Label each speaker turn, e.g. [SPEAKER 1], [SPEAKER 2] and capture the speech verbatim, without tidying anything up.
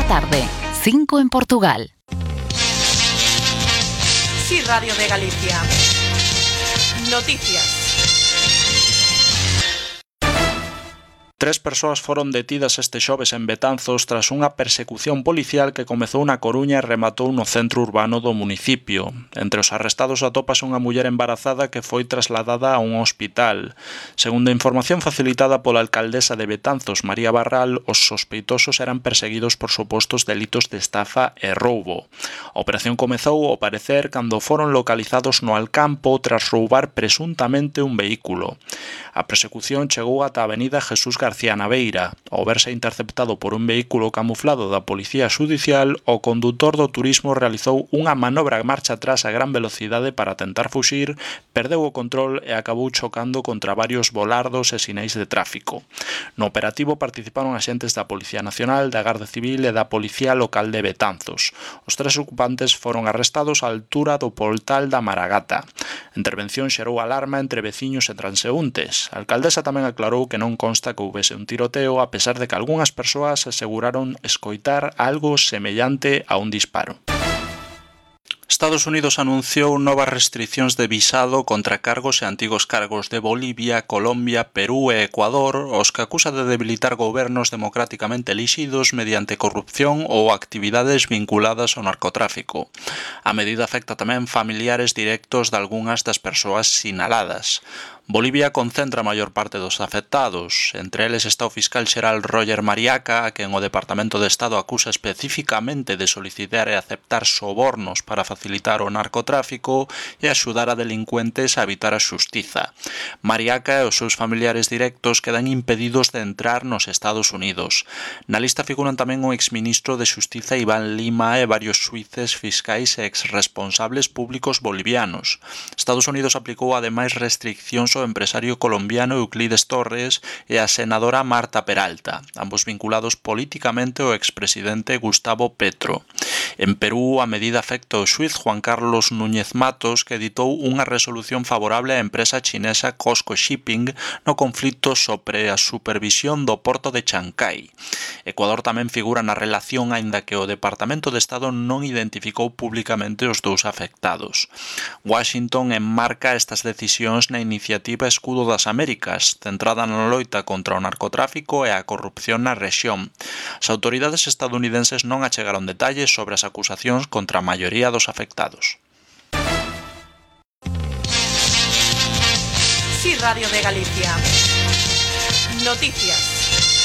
[SPEAKER 1] tarde, cinco en Portugal.
[SPEAKER 2] Sí, Radio de Galicia. Noticias.
[SPEAKER 3] Tres persoas foron detidas este xoves en Betanzos tras unha persecución policial que comezou na Coruña e rematou no centro urbano do municipio. Entre os arrestados atópase unha muller embarazada que foi trasladada a un hospital. Segundo a información facilitada pola alcaldesa de Betanzos, María Barral, os sospeitosos eran perseguidos por supostos delitos de estafa e roubo. A operación comezou, ao parecer, cando foron localizados no Alcampo tras roubar presuntamente un vehículo. A persecución chegou ata a avenida Jesús García Naveira. Ao verse interceptado por un vehículo camuflado da Policía Xudicial, o condutor do turismo realizou unha manobra a marcha atrás a gran velocidade para tentar fuxir, perdeu o control e acabou chocando contra varios volardos e sinais de tráfico. No operativo participaron axentes da Policía Nacional, da Garda Civil e da Policía Local de Betanzos. Os tres ocupantes foron arrestados á altura do Portal da Maragata. A intervención xerou alarma entre veciños e transeúntes. A alcaldesa tamén aclarou que non consta que houvese un tiroteo, a pesar de que algunhas persoas aseguraron escoitar algo semellante a un disparo. Estados Unidos anunciou novas restricións de visado contra cargos e antigos cargos de Bolivia, Colombia, Perú e Ecuador, os que acusa de debilitar gobernos democráticamente elixidos mediante corrupción ou actividades vinculadas ao narcotráfico. A medida afecta tamén familiares directos de algunhas das persoas sinaladas. Bolivia concentra a maior parte dos afectados. Entre eles está o fiscal xeral Roger Mariaca, a quen o Departamento de Estado acusa especificamente de solicitar e aceptar sobornos para facilitar o narcotráfico e axudar a delincuentes a evitar a xustiza. Mariaca e os seus familiares directos quedan impedidos de entrar nos Estados Unidos. Na lista figuran tamén o exministro de Xustiza Iván Lima e varios xuíces fiscais e exresponsables públicos bolivianos. Estados Unidos aplicou ademais restriccións ao empresario colombiano Euclides Torres e a senadora Marta Peralta, ambos vinculados políticamente ao expresidente Gustavo Petro. En Perú, a medida afecta ao xuiz Juan Carlos Núñez Matos, que editou unha resolución favorable á empresa chinesa COSCO Shipping no conflito sobre a supervisión do porto de Chancay. Ecuador tamén figura na relación, aínda que o Departamento de Estado non identificou públicamente os dous afectados. Washington enmarca estas decisións na iniciativa Escudo das Américas, centrada na loita contra o narcotráfico e a corrupción na rexión. As autoridades estadounidenses non achegaron detalles sobre as acusacións contra a maioría dos afectados.
[SPEAKER 2] Sí, Radio de Galicia. Noticias.